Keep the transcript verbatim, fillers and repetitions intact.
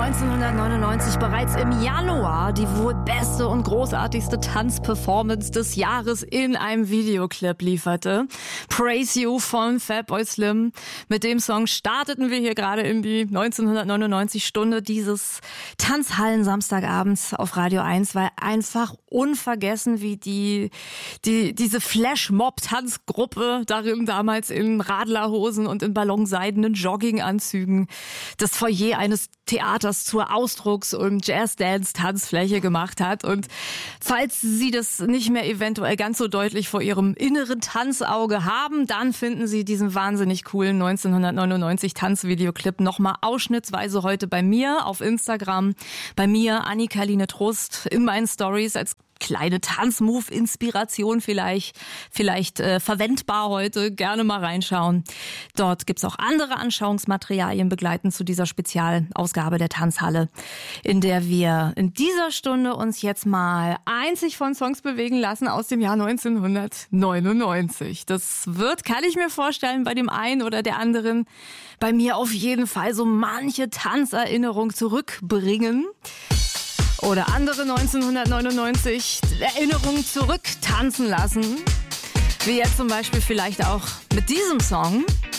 neunzehnhundertneunundneunzig bereits im Januar die wohl beste und großartigste Tanzperformance des Jahres in einem Videoclip lieferte. Praise You von Fatboy Slim. Mit dem Song starteten wir hier gerade in die neunzehnhundertneunundneunzig Stunde dieses Tanzhallen Samstagabends auf Radio eins, weil einfach unvergessen, wie die, die diese Flashmob-Tanzgruppe darin damals in Radlerhosen und in ballonseidenen Jogginganzügen das Foyer eines Theaters zur Ausdrucks- und Jazz-Dance-Tanzfläche gemacht hat. Und falls Sie das nicht mehr eventuell ganz so deutlich vor Ihrem inneren Tanzauge haben, dann finden Sie diesen wahnsinnig coolen neunzehnhundertneunundneunzig Tanzvideoclip nochmal ausschnittsweise heute bei mir auf Instagram. Bei mir, Annika-Line Trust, in meinen Stories als kleine Tanzmove-Inspiration vielleicht, vielleicht äh, verwendbar heute. Gerne mal reinschauen. Dort gibt's auch andere Anschauungsmaterialien begleitend zu dieser Spezialausgabe der Tanzhalle, in der wir in dieser Stunde uns jetzt mal einzig von Songs bewegen lassen aus dem Jahr neunzehnhundertneunundneunzig. Das wird, kann ich mir vorstellen, bei dem einen oder der anderen bei mir auf jeden Fall so manche Tanzerinnerung zurückbringen. Oder andere neunzehnhundertneunundneunzig Erinnerungen zurücktanzen lassen. Wie jetzt zum Beispiel vielleicht auch mit diesem Song.